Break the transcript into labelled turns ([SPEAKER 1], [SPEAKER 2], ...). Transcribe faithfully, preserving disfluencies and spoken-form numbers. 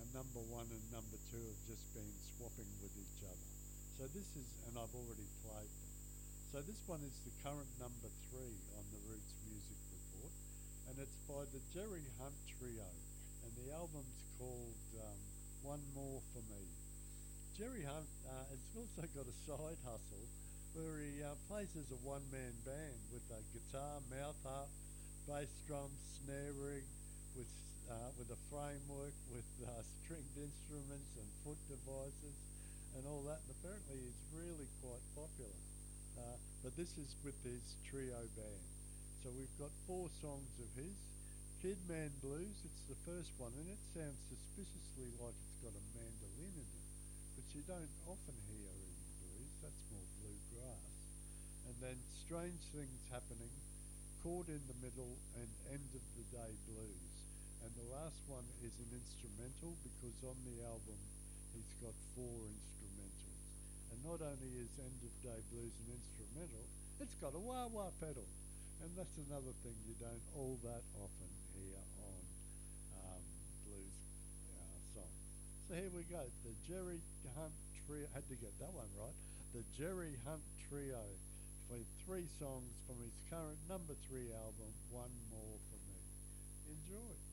[SPEAKER 1] number one and number two have just been swapping with each other. So this is, and I've already played them. So this one is the current number three on the Roots Music Report, and it's by the Jerry Hunt Trio, and the album's called um, One More For Me. Jerry Hunt uh, has also got a side hustle where he uh, plays as a one-man band with a guitar, mouth harp, bass drum, snare rig, with uh, with a framework, with uh, stringed instruments and foot devices and all that. And apparently he's really quite popular. Uh, but this is with his trio band. So we've got four songs of his. Kid Man Blues, it's the first one, and it sounds suspiciously like it's got a mandolin in it, which you don't often hear in blues. That's more bluegrass. And then Strange Things Happening, Caught in the Middle, and End of the Day Blues. And the last one is an instrumental, because on the album he's got four instrumentals. And not only is End of Day Blues an instrumental, it's got a wah-wah pedal. And that's another thing you don't all that often hear on um, blues uh, songs. So here we go. The Jerry Hunt Trio, had to get that one right. The Jerry Hunt Trio with three songs from his current number three album, One More For Me. Enjoy.